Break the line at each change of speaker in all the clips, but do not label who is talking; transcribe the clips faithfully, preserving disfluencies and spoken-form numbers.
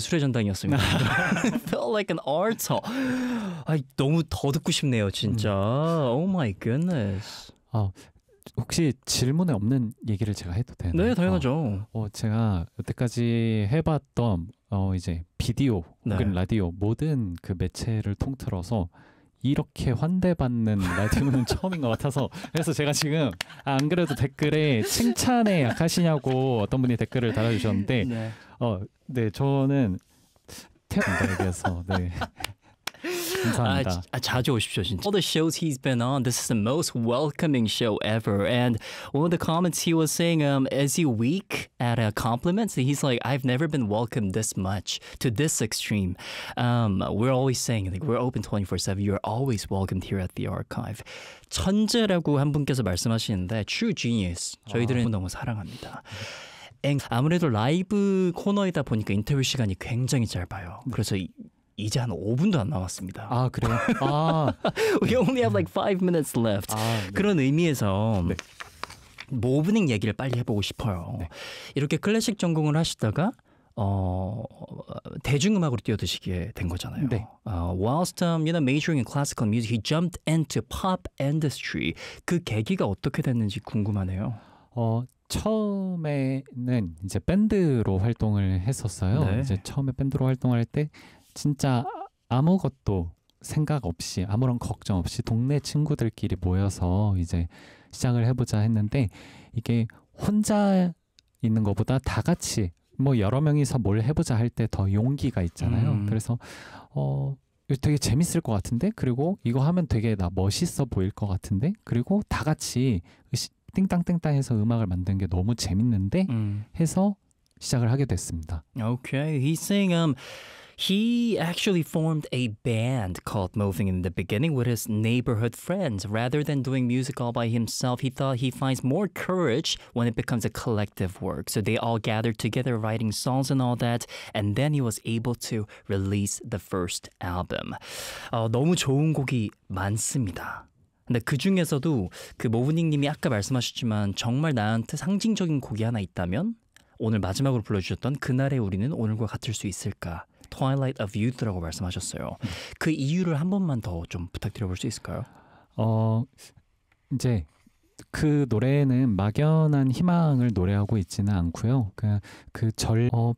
예술의 전당이었습니다. Felt like an art hall. 아, 너무 더 듣고 싶네요, 진짜. 음. Oh my goodness.
어, 혹시 질문에 없는 얘기를 제가 해도 되나요?
네, 당연하죠.
어, 어, 제가 여태까지 해봤던 어, 이제 비디오
네.
혹은 라디오 모든 그 매체를 통틀어서 이렇게 환대받는 라디오는 처음인 것 같아서 그래서 제가 지금 안 그래도 댓글에 칭찬에 약하시냐고 어떤 분이 댓글을 달아주셨는데
네.
어, 네 저는 태어난다에게서 네. 감사합니다.
아, 아, 자주 오십시오, 진짜. All the shows he's been on, this is the most welcoming show ever. And one of the comments he was saying, um, is he weak at uh, compliments? And he's like, I've never been welcomed this much to this extreme. Um, we're always saying, like, we're open twenty-four seven. You're always welcomed here at the archive. 천재라고 한 분께서 말씀하시는데, true genius. 저희들은 아. 너무 사랑합니다. 아무래도 라이브 코너이다 보니까 인터뷰 시간이 굉장히 짧아요. 그래서 이, 이제 한 오 분도 안 남았습니다.
아 그래요? 아
We only have like five minutes left.
아, 네.
그런 의미에서
네.
모브닝 얘기를 빨리 해보고 싶어요.
네.
이렇게 클래식 전공을 하시다가 어, 대중음악으로 뛰어드시게 된 거잖아요.
네.
Uh, whilst um, you know, majoring in classical music, he jumped into pop industry. 그 계기가 어떻게 됐는지 궁금하네요.
어 처음에는 이제 밴드로 활동을 했었어요.
네.
이제 처음에 밴드로 활동할 때 진짜 아무것도 생각 없이 아무런 걱정 없이 동네 친구들끼리 모여서 이제 시작을 해보자 했는데 이게 혼자 있는 것보다 다 같이 뭐 여러 명이서 뭘 해보자 할 때 더 용기가 있잖아요.
음.
그래서 어 되게 재밌을 것 같은데 그리고 이거 하면 되게 나 멋있어 보일 것 같은데 그리고 다 같이 띵땅띵땅 해서 음악을 만드는 게 너무 재밌는데
음.
해서 시작을 하게 됐습니다.
Okay, he's saying um he actually formed a band called Moving in the beginning with his neighborhood friends. Rather than doing music all by himself, he thought he finds more courage when it becomes a collective work. So they all gathered together writing songs and all that, and then he was able to release the first album. 어, 너무 좋은 곡이 많습니다. 근데 그 중에서도 그 모브닝님이 아까 말씀하셨지만 정말 나한테 상징적인 곡이 하나 있다면 오늘 마지막으로 불러주셨던 그날의 우리는 오늘과 같을 수 있을까? Twilight of Youth라고 말씀하셨어요. 그 이유를 한 번만 더 좀 부탁드려볼 수 있을까요?
어 이제 그 노래는 막연한 희망을 노래하고 있지는 않고요. 그냥 그절 어,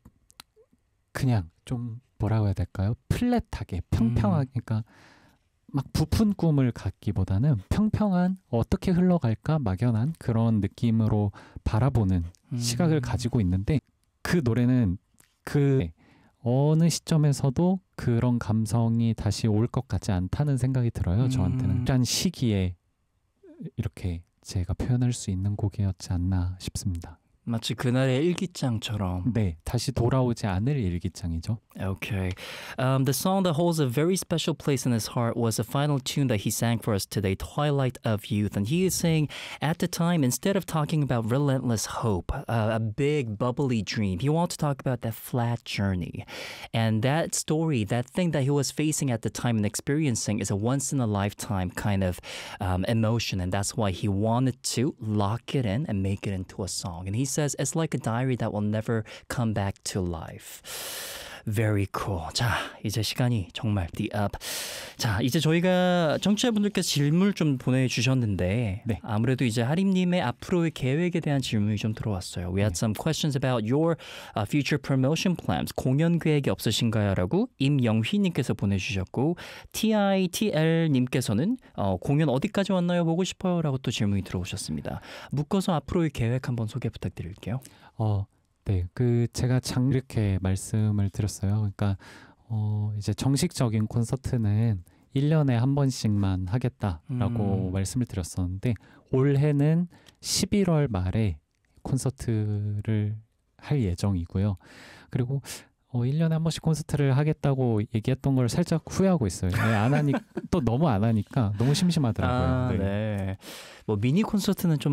그냥 좀 뭐라고 해야 될까요? 플랫하게 평평하게 그러니까 막 부푼 꿈을 갖기보다는 평평한 어떻게 흘러갈까 막연한 그런 느낌으로 바라보는
음.
시각을 가지고 있는데 그 노래는 그 어느 시점에서도 그런 감성이 다시 올 것 같지 않다는 생각이 들어요.
음.
저한테는 이런 시기에 이렇게 제가 표현할 수 있는 곡이었지 않나 싶습니다.
마치 그날의 일기장처럼.
네, 다시 돌아오지 않을 일기장이죠.
Okay. Um, the song that holds a very special place in his heart was the final tune that he sang for us today, Twilight of Youth. And he is saying, at the time, instead of talking about relentless hope, uh, a big bubbly dream, he wanted to talk about that flat journey. And that story, that thing that he was facing at the time and experiencing is a once-in-a-lifetime kind of um, emotion. And that's why he wanted to lock it in and make it into a song. And he says it's like a diary that will never come back to life. Very cool. 자, 이제 시간이 정말 the up. 자, 이제 저희가 청취자분들께서 질문을 좀 보내주셨는데
네.
아무래도 이제 하림님의 앞으로의 계획에 대한 질문이 좀 들어왔어요. We had some questions about your uh, future promotion plans. 공연 계획이 없으신가요? 라고 임영휘님께서 보내주셨고 티아이티엘님께서는 어, 공연 어디까지 왔나요? 보고 싶어요. 라고 또 질문이 들어오셨습니다. 묶어서 앞으로의 계획 한번 소개 부탁드릴게요.
어, 네, 그 제가 장 이렇게 말씀을 드렸어요. 그러니까 어, 이제 정식적인 콘서트는 일 년에 한 번씩만 하겠다라고
음.
말씀을 드렸었는데 올해는 십일월 말에 콘서트를 할 예정이고요. 그리고 어, 일 년에 한 번씩 콘서트를 하겠다고 얘기했던 걸 살짝 후회하고 있어요. 안 하니 또 너무 안 하니까 너무 심심하더라고요.
아, 네. 뭐 미니 콘서트는 좀